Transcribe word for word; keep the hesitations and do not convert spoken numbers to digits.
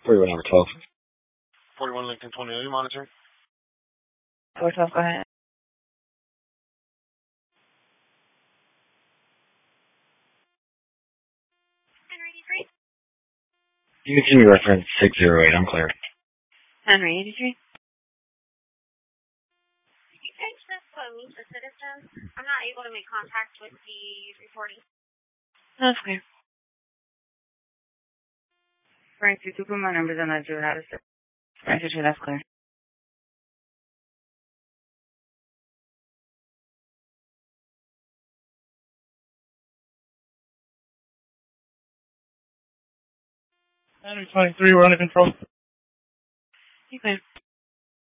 forty-one number twelve. forty-one Lincoln twenty, are you monitoring? four twelve, go ahead. You can continue reference six zero eight, I'm clear. Henry eighty-three. You guys just uh, meet the citizens. I'm not able to make contact with the reporting. That's clear. Frank, you took my numbers and I drew out of it. Frank, that's clear. Henry twenty-three, we're under control. You clear.